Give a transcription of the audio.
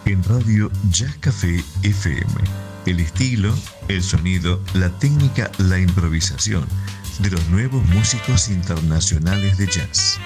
En Radio Jazz Café FM. El estilo, el sonido, la técnica, la improvisación de los nuevos músicos internacionales de jazz.